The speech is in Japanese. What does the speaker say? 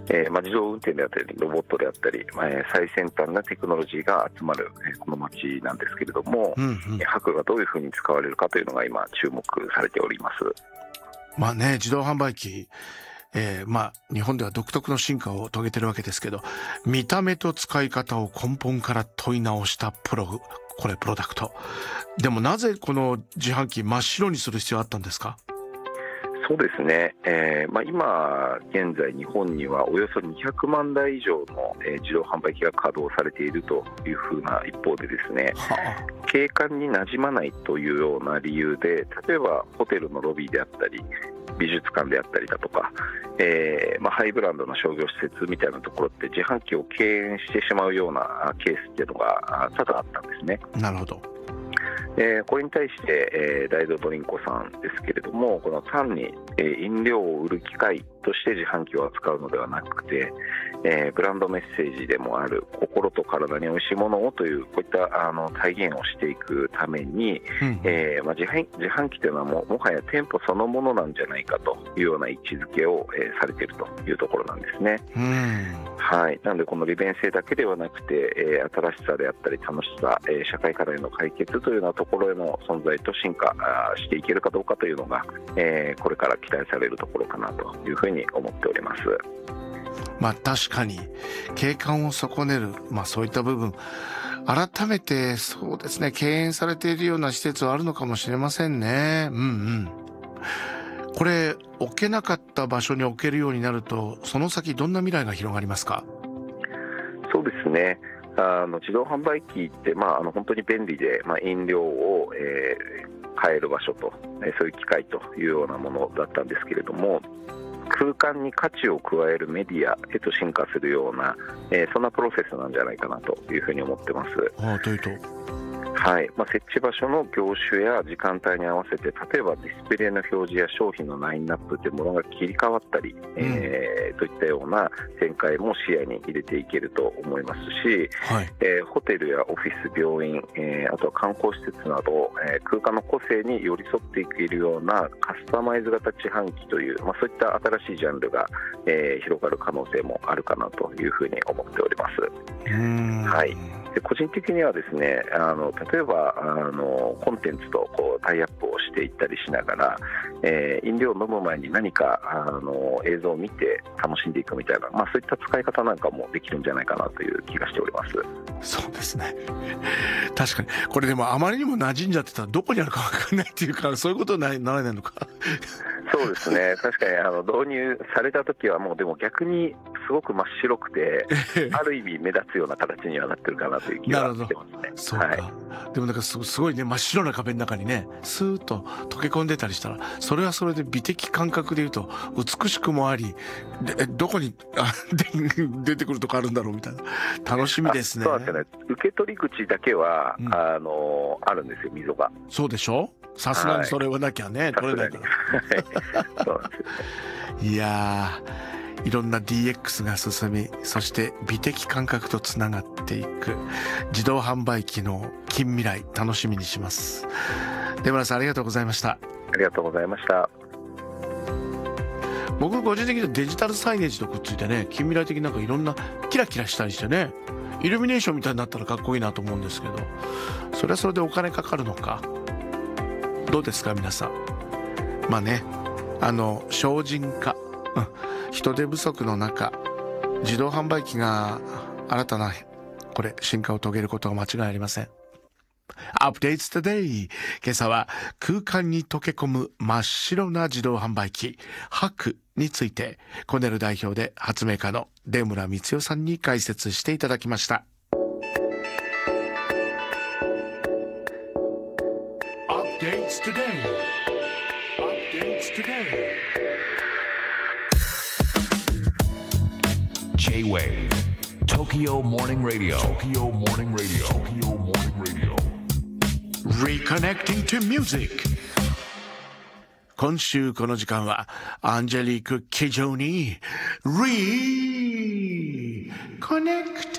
自動運転であったりロボットであったり、最先端なテクノロジーが集まる、この街なんですけれども、白がどういうふうに使われるかというのが今注目されております。 まあね、自動販売機、日本では独特の進化を遂げてるわけですけど、見た目と使い方を根本から問い直したプロダクトでも、なぜこの自販機真っ白にする必要あったんですか？ そうですね、今現在日本にはおよそ200万台以上の、自動販売機が稼働されているというふうな一方でですね、景観に馴染まないというような理由で、例えばホテルのロビーであったり美術館であったりだとか、ハイブランドの商業施設みたいなところって自販機を敬遠してしまうようなケースっていうのが多々あったんですね。 なるほど。 これに対して、ダイドドリンコさんですけれども、この単に、飲料を売る機械として自販機を扱うのではなくて、ブランドメッセージでもある心と体に美味しいものをというこういった体現をしていくために、自販機というのはもはや店舗そのものなんじゃないかというような位置づけを、されているというところなんですね。はい、なのでこの利便性だけではなくて、新しさであったり楽しさ、社会課題の解決というようなところへの存在と進化していけるかどうかというのが、これから期待されるところかなというふうに思っております。 確かに景観を損ねる、そういった部分改めてそうですね、敬遠されているような施設はあるのかもしれませんね。これ置けなかった場所に置けるようになると、その先どんな未来が広がりますか？ そうですね、自動販売機って、本当に便利で、飲料を、買える場所と、そういう機械というようなものだったんですけれども、空間に価値を加えるメディアへと進化するような、そんなプロセスなんじゃないかなというふうに思ってます。 というと、 設置場所の業種や時間帯に合わせて、例えばディスプレイの表示や商品のラインナップというものが切り替わったり、といったような展開も視野に入れていけると思いますし、ホテルやオフィス、病院、あとは観光施設など、空間の個性に寄り添っていけるようなカスタマイズ型自販機という、そういった新しいジャンルが、広がる可能性もあるかなというふうに思っております。で個人的にはですね、例えばコンテンツとタイアップをしていったりしながら、飲料を飲む前に何か映像を見て楽しんでいくみたいな、そういった使い方なんかもできるんじゃないかなという気がしております。 そうですね、確かにこれでもあまりにも馴染んじゃってたらどこにあるか分かんないっていうか、そういうことにならないのか。 そうですね、確かに導入された時はもうでも逆にすごく真っ白くてある意味目立つような形にはなってるかなという気がしてますね。 そうか、でもなんかすごいね、真っ白な壁の中にねスーッと溶け込んでたりしたら、それはそれで美的感覚でいうと美しくもあり、どこに出てくるとかあるんだろうみたいな、楽しみですね。 そうですね、受け取り口だけは、あるんですよ、溝が。 そうでしょ、さすがにそれはなきゃね、取れないから。 そうなんですね。 いやいろんな DX が進み、そして美的感覚とつながっていく自動販売機の近未来、楽しみにします。出村さん、ありがとうございました。 ありがとうございました。 僕個人的にデジタルサイネージとくっついてね、近未来的になんかいろんなキラキラしたりしてね、イルミネーションみたいになったらかっこいいなと思うんですけど、それはそれでお金かかるのか、どうですか皆さん。省人化、人手不足の中、自動販売機が新たな進化を遂げることは間違いありません。Updates Today。 今朝は空間に溶け込む真っ白な自動販売機白について、コネル代表で発明家の出村光代さんに解説していただきました。 Updates Today。 Updates Today。 J-Wave Tokyo Morning Radio. Tokyo Morning Radio. Tokyo Morning Radio. Reconnecting to Music。 今週この時間はアンジェリーク・キジョに Reconnect